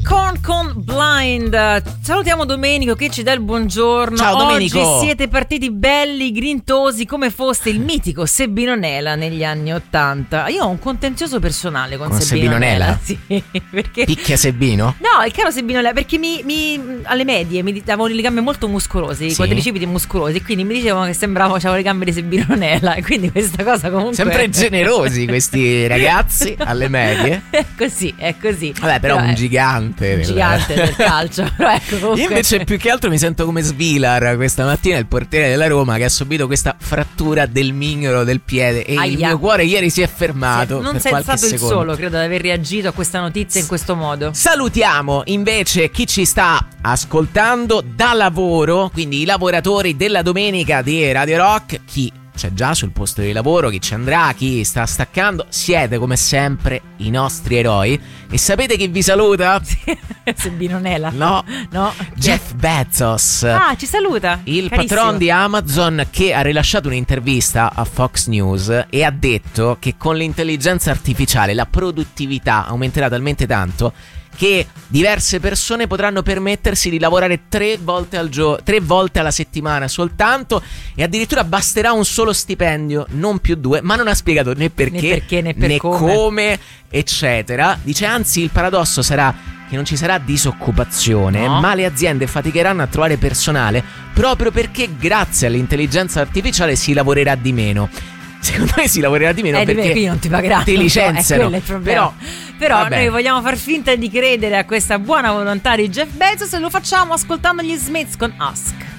Korn con Blind. Salutiamo Domenico che ci dà il buongiorno. Ciao Domenico. Oggi siete partiti belli, grintosi, come foste il mitico Sebino Nela negli anni '80. Io ho un contenzioso personale con Sebino Nela. Sì, perché picchia Sebino? No, il caro Sebino Nela, perché alle medie mi davano le gambe molto muscolose, i quadricipiti muscolosi, quindi mi dicevano che sembravo c'avevo le gambe di Sebino Nela, e quindi questa cosa comunque sempre generosi questi ragazzi alle medie. È così. Vabbè, però un gigante del calcio. Però ecco, comunque... Io invece più che altro mi sento come Svilar questa mattina, il portiere della Roma, che ha subito questa frattura del mignolo del piede e il mio cuore ieri si è fermato. Non sei stato il solo, credo, ad aver reagito a questa notizia in questo modo. Salutiamo invece chi ci sta ascoltando da lavoro, quindi i lavoratori della domenica di Radio Rock, chi c'è già sul posto di lavoro, chi ci andrà, chi sta staccando. Siete come sempre i nostri eroi. E sapete chi vi saluta? Sebino Nela. No. Jeff Bezos. Ci saluta. Il carissimo patron di Amazon, che ha rilasciato un'intervista a Fox News e ha detto che con l'intelligenza artificiale la produttività aumenterà talmente tanto che diverse persone potranno permettersi di lavorare 3 volte alla settimana soltanto, e addirittura basterà un solo stipendio, non più 2, ma non ha spiegato né perché né come, eccetera. Dice anzi il paradosso sarà che non ci sarà disoccupazione, ma le aziende faticheranno a trovare personale proprio perché grazie all'intelligenza artificiale si lavorerà di meno. Secondo me si lavorerà di meno perché qui non ti pagheranno, ti licenziano. Quello è il problema. Però noi vogliamo far finta di credere a questa buona volontà di Jeff Bezos e lo facciamo ascoltando gli Smiths con Ask.